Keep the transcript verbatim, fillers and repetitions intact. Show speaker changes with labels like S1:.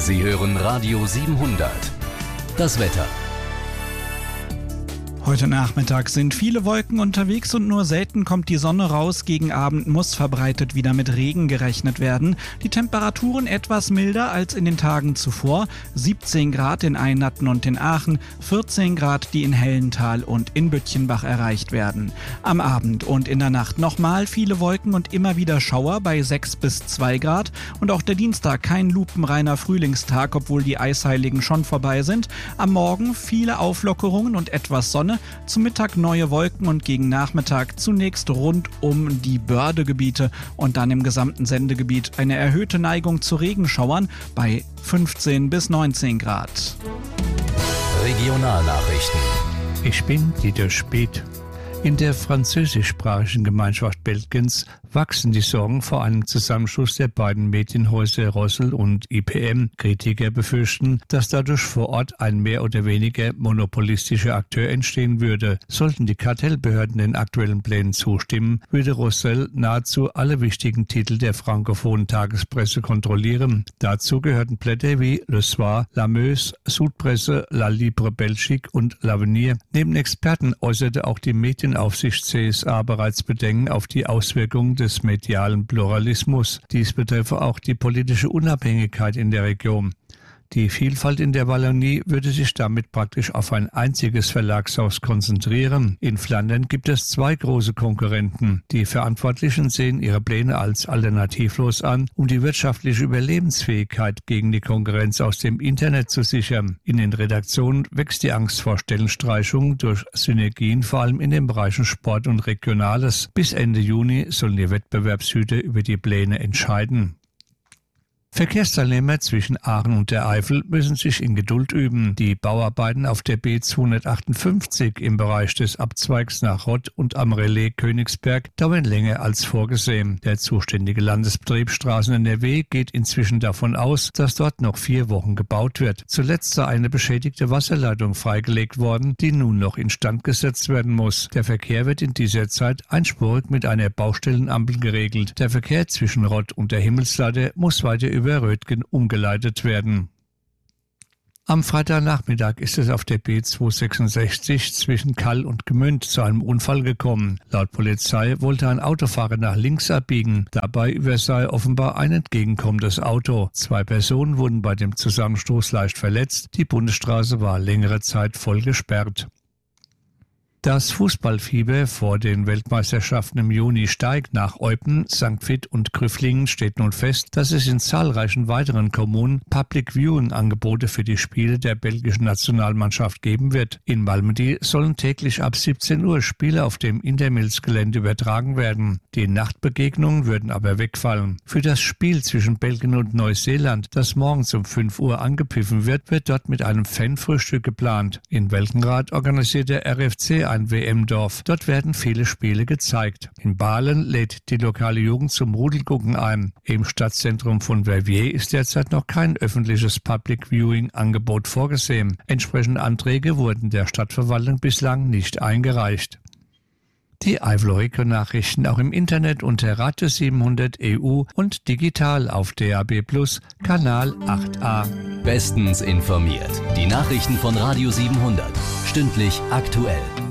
S1: Sie hören Radio siebenhundert. Das Wetter.
S2: Heute Nachmittag sind viele Wolken unterwegs und nur selten kommt die Sonne raus. Gegen Abend muss verbreitet wieder mit Regen gerechnet werden. Die Temperaturen etwas milder als in den Tagen zuvor. siebzehn Grad in Eynatten und in Aachen, vierzehn Grad, die in Hellenthal und in Bütchenbach erreicht werden. Am Abend und in der Nacht nochmal viele Wolken und immer wieder Schauer bei sechs bis zwei Grad. Und auch der Dienstag kein lupenreiner Frühlingstag, obwohl die Eisheiligen schon vorbei sind. Am Morgen viele Auflockerungen und etwas Sonne. Zum Mittag neue Wolken und gegen Nachmittag zunächst rund um die Bördegebiete und dann im gesamten Sendegebiet eine erhöhte Neigung zu Regenschauern bei fünfzehn bis neunzehn Grad.
S1: Regionalnachrichten.
S3: Ich bin Dieter Speth. In der französischsprachigen Gemeinschaft Belgiens wachsen die Sorgen vor einem Zusammenschluss der beiden Medienhäuser Rossel und I P M. Kritiker befürchten, dass dadurch vor Ort ein mehr oder weniger monopolistischer Akteur entstehen würde. Sollten die Kartellbehörden den aktuellen Plänen zustimmen, würde Rossel nahezu alle wichtigen Titel der frankophonen Tagespresse kontrollieren. Dazu gehörten Blätter wie Le Soir, La Meuse, Südpresse, La Libre Belgique und L'Avenir. Neben Experten äußerte auch die Medienaufsicht C S A bereits Bedenken auf die Auswirkungen des medialen Pluralismus. Dies betreffe auch die politische Unabhängigkeit in der Region. Die Vielfalt in der Wallonie würde sich damit praktisch auf ein einziges Verlagshaus konzentrieren. In Flandern gibt es zwei große Konkurrenten. Die Verantwortlichen sehen ihre Pläne als alternativlos an, um die wirtschaftliche Überlebensfähigkeit gegen die Konkurrenz aus dem Internet zu sichern. In den Redaktionen wächst die Angst vor Stellenstreichungen durch Synergien, vor allem in den Bereichen Sport und Regionales. Bis Ende Juni sollen die Wettbewerbshüter über die Pläne entscheiden. Verkehrsteilnehmer zwischen Aachen und der Eifel müssen sich in Geduld üben. Die Bauarbeiten auf der B zweihundertachtundfünfzig im Bereich des Abzweigs nach Rott und am Relais Königsberg dauern länger als vorgesehen. Der zuständige Landesbetrieb Straßen N R W geht inzwischen davon aus, dass dort noch vier Wochen gebaut wird. Zuletzt sei eine beschädigte Wasserleitung freigelegt worden, die nun noch instand gesetzt werden muss. Der Verkehr wird in dieser Zeit einspurig mit einer Baustellenampel geregelt. Der Verkehr zwischen Rott und der Himmelsleiter muss weiter über über Rötgen umgeleitet werden. Am Freitagnachmittag ist es auf der B zweihundertsechsundsechzig zwischen Kall und Gmünd zu einem Unfall gekommen. Laut Polizei wollte ein Autofahrer nach links abbiegen. Dabei übersah offenbar ein entgegenkommendes Auto. Zwei Personen wurden bei dem Zusammenstoß leicht verletzt. Die Bundesstraße war längere Zeit voll gesperrt. Das Fußballfieber vor den Weltmeisterschaften im Juni steigt. Nach Eupen, Sankt Vith und Grüfflingen steht nun fest, dass es in zahlreichen weiteren Kommunen Public-Viewing-Angebote für die Spiele der belgischen Nationalmannschaft geben wird. In Malmedy sollen täglich ab siebzehn Uhr Spiele auf dem Intermills-Gelände übertragen werden. Die Nachtbegegnungen würden aber wegfallen. Für das Spiel zwischen Belgien und Neuseeland, das morgens um fünf Uhr angepfiffen wird, wird dort mit einem Fanfrühstück geplant. In Welkenrath organisiert der R F C ein W M-Dorf. Dort werden viele Spiele gezeigt. In Balen lädt die lokale Jugend zum Rudelgucken ein. Im Stadtzentrum von Verviers ist derzeit noch kein öffentliches Public-Viewing-Angebot vorgesehen. Entsprechende Anträge wurden der Stadtverwaltung bislang nicht eingereicht. Die Eifel-Nachrichten auch im Internet unter Radio siebenhundert E U und digital auf D A B Plus, Kanal acht a.
S1: Bestens informiert. Die Nachrichten von Radio siebenhundert. Stündlich aktuell.